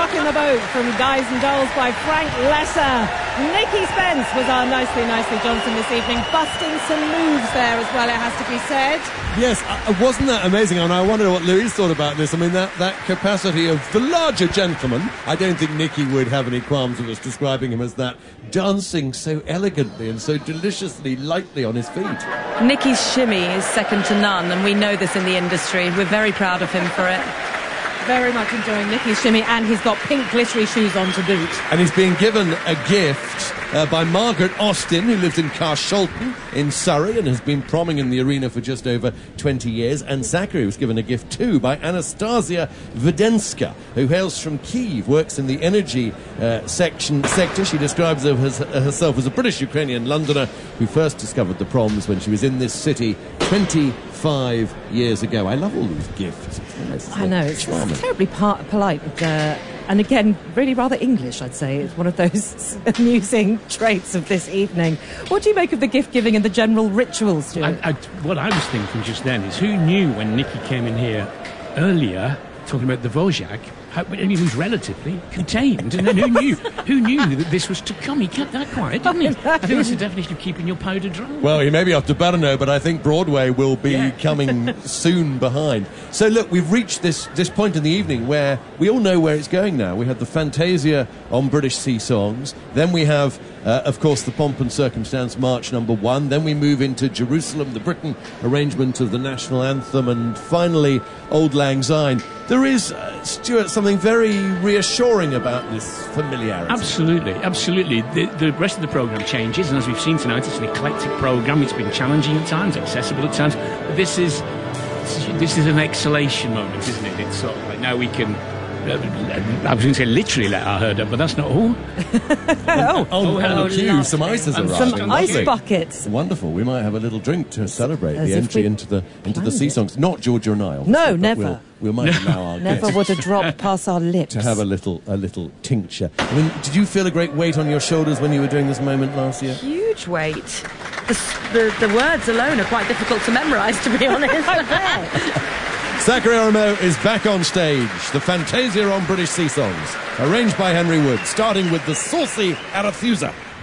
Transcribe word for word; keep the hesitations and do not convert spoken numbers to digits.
rocking the boat from Guys and Dolls by Frank Lesser. Nikki Spence was our Nicely Nicely Johnson this evening, busting some moves there as well, it has to be said. Yes, uh, wasn't that amazing? And I wonder what Louise thought about this. I mean, that, that capacity of the larger gentleman. I don't think Nikki would have any qualms with us describing him as that, dancing so elegantly and so deliciously lightly on his feet. Nikki's shimmy is second to none, and we know this in the industry. We're very proud of him for it. Very much enjoying Nikki's shimmy, and he's got pink glittery shoes on to boot. And he's being given a gift uh, by Margaret Austin, who lives in Carshalton in Surrey and has been promming in the arena for just over twenty years. And Zachary was given a gift too by Anastasia Vedenska, who hails from Kyiv, works in the energy uh, section sector. She describes her, herself as a British-Ukrainian Londoner who first discovered the proms when she was in this city twenty-five years ago. I love all these gifts. It's nice, I know, it's, it's terribly par- polite, uh, and again, really rather English, I'd say. It's one of those amusing traits of this evening. What do you make of the gift-giving and the general rituals, Stuart? I, I, what I was thinking just then is, who knew when Nikki came in here earlier, talking about the Wojak, how, I mean, he was relatively contained, and then who knew who knew that this was to come? He kept that quiet, didn't he? I think that's the definition of keeping your powder dry. Well, he may be off to Brno, but I think Broadway will be yeah. coming soon behind. So look, we've reached this, this point in the evening where we all know where it's going now. We have the Fantasia on British Sea Songs, then we have, uh, of course, the Pomp and Circumstance March number one, then we move into Jerusalem, the Britain arrangement of the national anthem, and finally Auld Lang Syne. There is, uh, Stuart, something very reassuring about this familiarity. Absolutely, absolutely. The, the rest of the programme changes, and as we've seen tonight, it's an eclectic programme. It's been challenging at times, accessible at times. But this is this is an exhalation moment, isn't it? It's sort of like now we can. I was going to say literally let our herd up, but that's not all. oh, oh, on the queue, some ice has arrived. Some ice buckets. Wonderful. We might have a little drink to celebrate As the entry we into the into the Sea Songs. Not Georgia and I, obviously. No, never. We'll, we might allow our Never guests would have dropped past our lips. to have a little a little tincture. I mean, did you feel a great weight on your shoulders when you were doing this moment last year? Huge weight. The, the, the words alone are quite difficult to memorise, to be honest. Zachary Ormo is back on stage. The Fantasia on British Sea Songs, arranged by Henry Wood, starting with the saucy Arethusa.